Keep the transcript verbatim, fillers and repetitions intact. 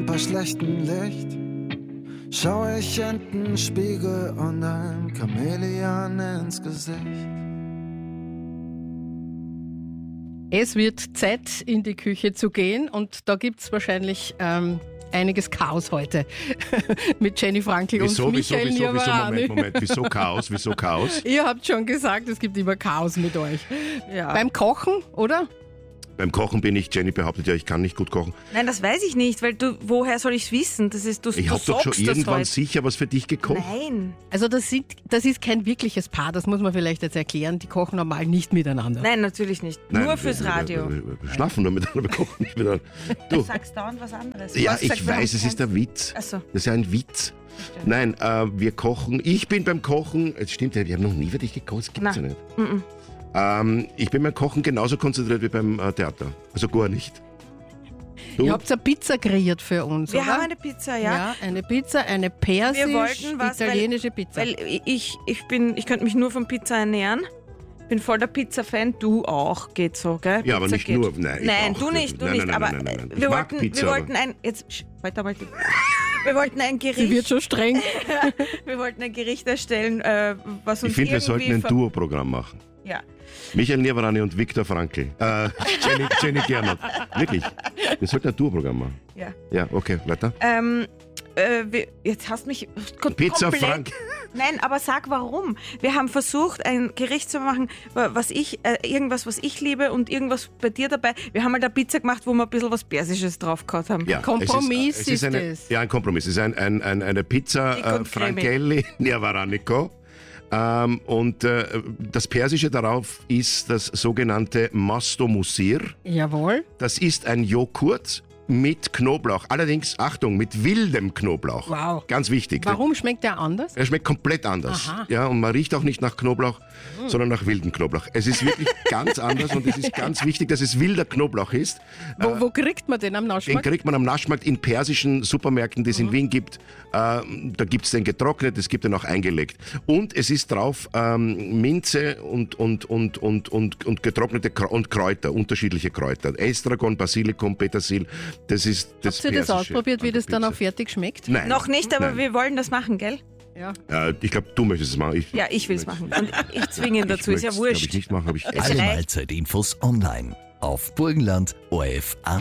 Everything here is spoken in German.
bei schlechtem Licht schaue ich Enten, Spiegel und ein Chamäleon ins Gesicht. Es wird Zeit, in die Küche zu gehen und da gibt es wahrscheinlich ähm, einiges Chaos heute mit Jenny Frankel wieso, und Michael wieso, wieso, wieso, Moment, Moment, wieso Chaos, wieso Chaos? Ihr habt schon gesagt, es gibt immer Chaos mit euch. Ja. Beim Kochen, oder? Beim Kochen bin ich, Jenny behauptet ja, ich kann nicht gut kochen. Nein, das weiß ich nicht, weil du, woher soll ich es wissen? Das ist, du, Ich du habe doch schon sagst das irgendwann heute. sicher was für dich gekocht. Nein, Also das, sind, das ist kein wirkliches Paar, das muss man vielleicht jetzt erklären. Die kochen normal nicht miteinander. nein, natürlich nicht. Nein, Nur fürs wir, Radio. Wir, wir, wir schlafen nur miteinander, wir kochen nicht miteinander. Du Du, sagst dauernd was anderes. ja, Was sagst ich du? weiß, es ist der Witz. Ach so. Das ist ja ein Witz. Nein, äh, wir kochen. Ich bin beim Kochen, es stimmt, wir haben noch nie für dich gekocht, das gibt's ja Nein. nicht. Mm-mm. Ähm, ich bin beim Kochen genauso konzentriert wie beim äh, Theater. Also gar nicht. Du? Ihr habt eine Pizza kreiert für uns, Wir oder? haben eine Pizza, ja. Ja, eine Pizza, eine persisch, Wir wollten was, italienische Pizza. Weil ich, ich bin, ich könnte mich nur von Pizza ernähren. Bin voll der Pizza-Fan, du auch, geht so, gell? Ja, aber Pizza nicht geht. nur, nein, ich Nein, auch. du nicht, du Nein, nicht, nein, aber nein, nein, nein. äh, Ich wir mag wollten, Pizza, wir aber- wollten ein, jetzt, sch- weiter mal, wir wollten ein Sie Gericht, wird schon streng. wir wollten ein Gericht erstellen, äh, was uns Ich finde, wir irgendwie sollten ein ver- Duo-Programm machen. Ja. Michael Nierwarani und Viktor Frankl. Äh, Jenny, Jenny Gernot. Wirklich. Wir sollten ein Duo-Programm machen. Ja. Ja, okay, weiter. Ähm, äh, wir, jetzt hast mich kom- Pizza komplett, Frank. Nein, aber sag warum. Wir haben versucht, ein Gericht zu machen, wa- was ich, äh, irgendwas, was ich liebe und irgendwas bei dir dabei. Wir haben mal eine Pizza gemacht, wo wir ein bisschen was Persisches drauf gehabt haben. Ja, Kompromiss es ist, es ist eine, ist es. Ja, ein Kompromiss. Es ist ein, ein, ein, eine Pizza Dick äh, und cremig. Frankelli Niervaranico. Ähm, und äh, das Persische darauf ist das sogenannte Masto Musir. Jawohl. Das ist ein Joghurt mit Knoblauch. Allerdings, Achtung, mit wildem Knoblauch. Wow. Ganz wichtig. Warum schmeckt der anders? Er schmeckt komplett anders. Aha. Ja, und man riecht auch nicht nach Knoblauch, sondern nach wildem Knoblauch. Es ist wirklich ganz anders und es ist ganz wichtig, dass es wilder Knoblauch ist. Wo, wo kriegt man den am Den Naschmarkt? kriegt man am Naschmarkt in persischen Supermärkten, die es in Wien gibt. Äh, da gibt es den getrocknet, es gibt den auch eingelegt. Und es ist drauf ähm, Minze und, und, und, und, und, und getrocknete Krä- und Kräuter, unterschiedliche Kräuter. Estragon, Basilikum, Petersil. Das ist das Habt ihr das Persische ausprobiert, wie an der das dann Pizza. auch fertig schmeckt? Nein. Noch nicht, aber Nein. wir wollen das machen, gell? Ja. Äh, ich glaube, du möchtest es machen. Ich, Ja, ich will es machen. Und ich zwinge ihn dazu, ist ja möcht's, glaub wurscht. ich nicht machen, aber ich Es esse. Alle reicht. Mahlzeitinfos online auf Burgenland O R F